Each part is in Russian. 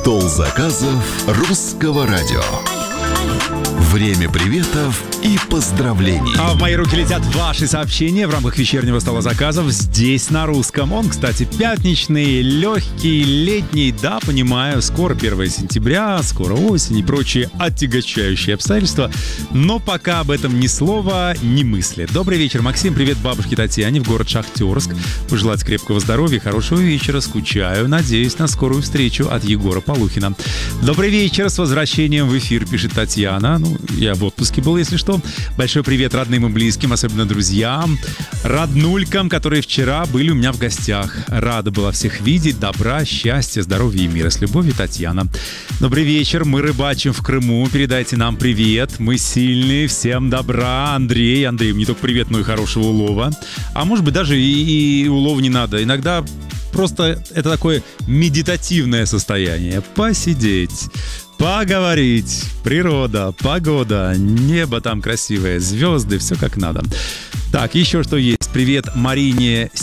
Стол заказов русского радио. Время приветов и поздравлений. А в мои руки летят ваши сообщения в рамках вечернего стола заказов здесь на русском. Он, кстати, пятничный, легкий, летний. Да, понимаю, скоро 1 сентября, скоро осень и прочие отягощающие обстоятельства. Но пока об этом ни слова, ни мысли. Добрый вечер, Максим. Привет бабушке Татьяне в город Шахтерск. Пожелать крепкого здоровья, хорошего вечера. Скучаю. Надеюсь на скорую встречу от Егора Полухина. Добрый вечер, с возвращением в эфир, пишет Татьяна. Я в отпуске был, если что. Большой привет родным и близким, особенно друзьям, роднулькам, которые вчера были у меня в гостях. Рада была всех видеть. Добра, счастья, здоровья и мира. С любовью, Татьяна. Добрый вечер. Мы рыбачим в Крыму. Передайте нам привет. Мы сильные. Всем добра. Андрей, не только привет, но и хорошего улова. А может быть, даже и улова не надо. Иногда просто это такое медитативное состояние. Посидеть, поговорить. Природа, погода, небо там красивое, звезды, все как надо. Так, еще что есть. Привет Марине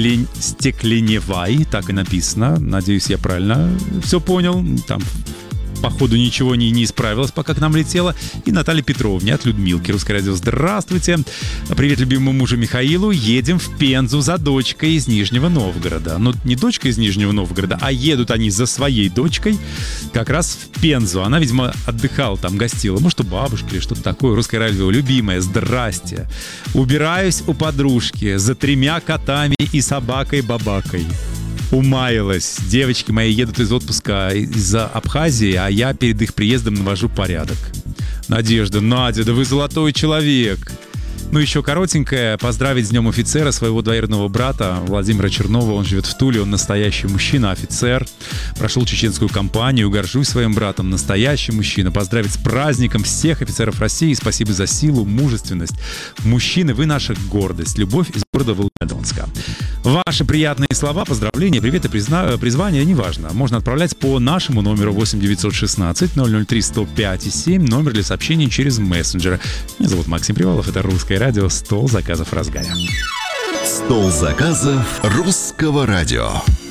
Стекленевай, так и написано. Надеюсь, я правильно все понял. Там походу ничего не исправилось, пока к нам летело. И Наталье Петровне от Людмилки. Русское радио, здравствуйте. Привет любимому мужу Михаилу. Едем в Пензу за дочкой из Нижнего Новгорода. Но не дочка из Нижнего Новгорода, а едут они за своей дочкой как раз в Пензу. Она, видимо, отдыхала там, гостила. Может, у бабушки или что-то такое. Русское радио, любимое, здрасте. Убираюсь у подружки за 3 котами и собакой-бабакой. Умаялась. Девочки мои едут из отпуска из Абхазии, а я перед их приездом навожу порядок. Надежда, Надя, да вы золотой человек. Еще коротенькое. Поздравить с Днем офицера своего двоюродного брата Владимира Чернова. Он живет в Туле, он настоящий мужчина, офицер. Прошел чеченскую кампанию, горжусь своим братом. Настоящий мужчина. Поздравить с праздником всех офицеров России. Спасибо за силу, мужественность. Мужчины, вы наша гордость. Любовь из города Волгодонска. Ваши приятные слова, поздравления, привет и призвания, неважно. Можно отправлять по нашему номеру 8 916 003 105 7, номер для сообщений через мессенджеры. Меня зовут Максим Привалов, это Русское радио, стол заказов в разгаре. Стол заказов русского радио.